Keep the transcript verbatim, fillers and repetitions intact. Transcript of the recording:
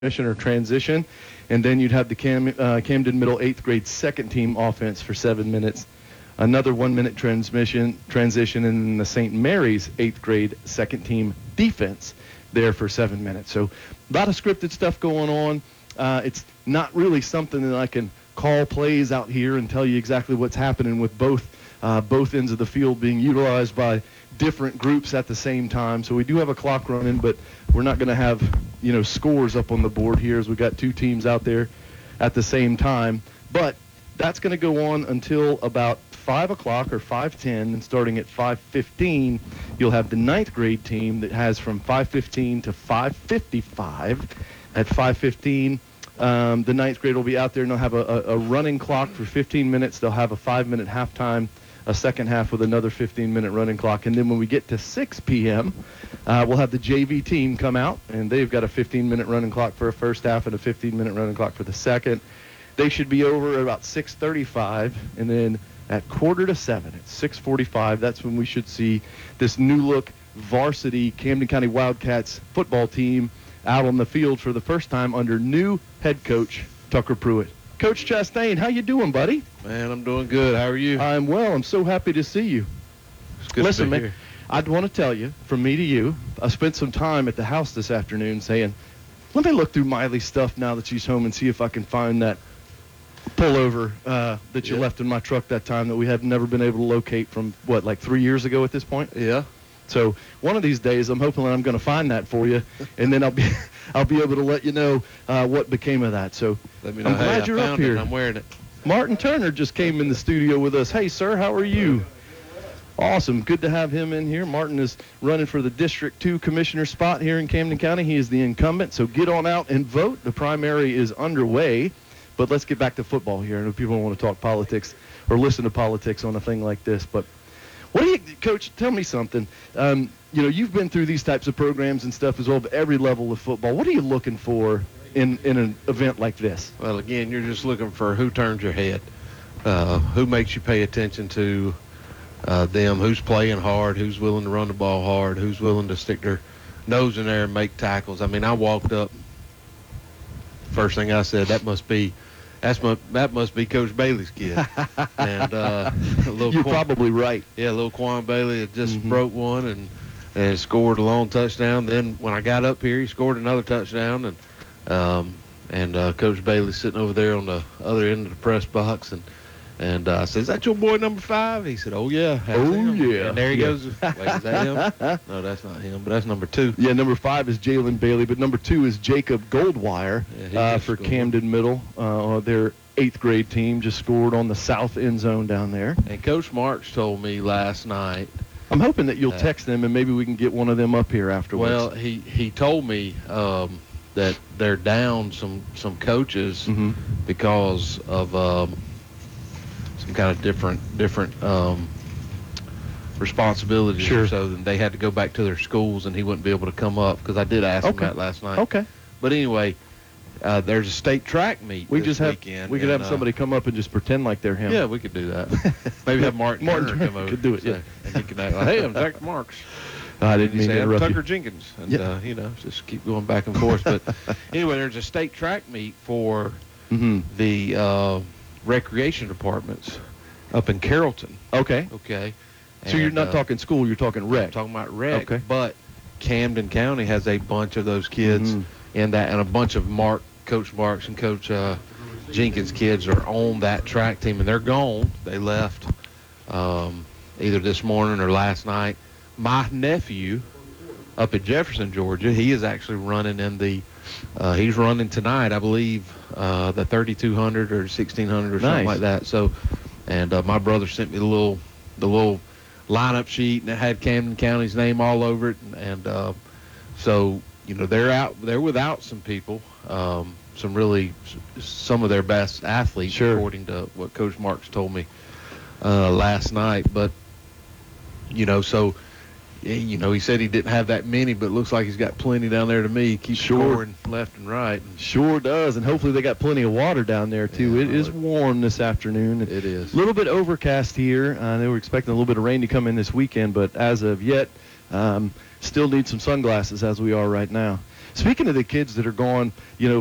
transmission or transition, and then you'd have the Cam, uh, Camden Middle eighth grade second team offense for seven minutes, another one-minute transmission transition, and then the Saint Mary's eighth grade second team defense there for seven minutes. So a lot of scripted stuff going on. Uh, it's not really something that I can call plays out here and tell you exactly what's happening with both uh, both ends of the field being utilized by different groups at the same time. So we do have a clock running, but we're not going to have, you know, scores up on the board here as we got two teams out there at the same time. But that's going to go on until about five o'clock or five ten, and starting at five fifteen, you'll have the ninth grade team that has from five fifteen to five fifty-five. At five fifteen, um, the ninth grade will be out there, and they'll have a, a, a running clock for fifteen minutes. They'll have a five-minute halftime, a second half with another fifteen-minute running clock. And then when we get to six p.m., uh, we'll have the J V team come out, and they've got a fifteen-minute running clock for a first half and a fifteen-minute running clock for the second. They should be over at about six thirty-five, and then at quarter to seven, at six forty-five, that's when we should see this new-look varsity Camden County Wildcats football team out on the field for the first time under new head coach Tucker Pruitt. Coach Chastain, how you doing, buddy? Man, I'm doing good. How are you? I'm well. I'm so happy to see you. It's good Listen, to be man, here. I'd want to tell you, from me to you, I spent some time at the house this afternoon saying, let me look through Miley's stuff now that she's home and see if I can find that pullover uh, that you Yeah. left in my truck that time that we have never been able to locate from, what, like three years ago at this point? Yeah. So one of these days, I'm hoping that I'm going to find that for you, and then I'll be I'll be able to let you know uh, what became of that. So Let me know. I'm Hey, glad I you're up found it here. and I'm wearing it. Martin Turner just came in the studio with us. Hey, sir, how are you? Awesome. Good to have him in here. Martin is running for the District two Commissioner spot here in Camden County. He is the incumbent, so get on out and vote. The primary is underway, but let's get back to football here. I know people don't want to talk politics or listen to politics on a thing like this, but what do you, Coach, tell me something. Um, you know, you've been through these types of programs and stuff as well, but every level of football. What are you looking for in, in an event like this? Well, again, you're just looking for who turns your head, uh, who makes you pay attention to uh, them, who's playing hard, who's willing to run the ball hard, who's willing to stick their nose in there and make tackles. I mean, I walked up, first thing I said, that must be That's my, that must be Coach Bailey's kid. and uh, little You're Quan, probably right. Yeah, little Quan Bailey had just Mm-hmm. broke one and, and scored a long touchdown. Then when I got up here, he scored another touchdown. And um, and uh, Coach Bailey sitting over there on the other end of the press box. And and uh, I said, is that your boy number five? He said, oh, yeah. That's Oh, him. yeah. And there he Yeah. goes. Wait, is that him? No, that's not him, but that's number two. Yeah, number five is Jalen Bailey, but number two is Jacob Goldwire Yeah, he uh, just for scored. Camden Middle. Uh, their eighth grade team just scored on the south end zone down there. And Coach Marks told me last night, I'm hoping that you'll Uh, text them and maybe we can get one of them up here afterwards. well, he, he told me um, that they're down some, some coaches Mhm. because of um, some kind of different different um, responsibilities. Sure. Or so then they had to go back to their schools, and he wouldn't be able to come up because I did ask him Okay. that last night. Okay. But anyway, uh, there's a state track meet We this just have weekend. we could and, have uh, somebody come up and just pretend like they're him. Yeah, we could do that. Maybe have Martin, Martin Turner Turner come over. could do it, so- yeah. And he could act like, hey, I'm Zach Marks. I didn't You mean say, to I'm interrupt Tucker you. Jenkins. And, Yeah. uh, you know, just keep going back and forth. But anyway, there's a state track meet for Mhm. the uh, recreation departments up in Carrollton. Okay. Okay. So you're And, not uh, talking school, you're talking rec. I'm talking about rec. Okay. But Camden County has a bunch of those kids Mhm. in that, and a bunch of Mark, Coach Marks and Coach uh, Jenkins kids are on that track team, and they're gone. They left um, either this morning or last night. My nephew up at Jefferson, Georgia, he is actually running in the uh, he's running tonight, I believe, uh, the thirty-two hundred or sixteen hundred or something Nice. like that. So, and uh, my brother sent me the little the little lineup sheet, and it had Camden County's name all over it, and, and uh, so you know they're out they're without some people, um, some really some of their best athletes, Sure. according to what Coach Marks told me uh, last night. But you know, so yeah, you know, he said he didn't have that many, but it looks like he's got plenty down there to me. He keeps Sure. scoring left and right. And Sure does, and hopefully they got plenty of water down there too. Yeah, It is it- warm this afternoon. it is. A little bit overcast here. Uh, they were expecting a little bit of rain to come in this weekend, but as of yet, um, still need some sunglasses as we are right now. Speaking of the kids that are gone, you know,